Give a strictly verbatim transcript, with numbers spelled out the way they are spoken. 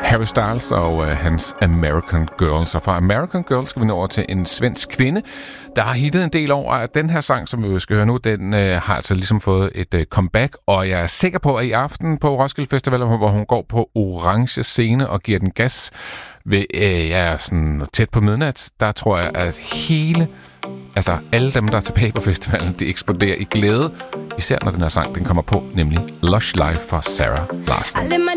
Harry Styles og øh, hans American Girl. Så fra American Girl skal vi nå over til en svensk kvinde, der har hittet en del over, at den her sang, som vi skal høre nu, den øh, har altså ligesom fået et øh, comeback, og jeg er sikker på, at i aften på Roskilde Festival, hvor hun går på orange scene og giver den gas ved, øh, ja, sådan tæt på midnat, der tror jeg, at hele, altså alle dem, der er tilbage på festivalen, de eksploderer i glæde, især når den her sang, den kommer på, nemlig Lush Life for Sarah Larsson. I live my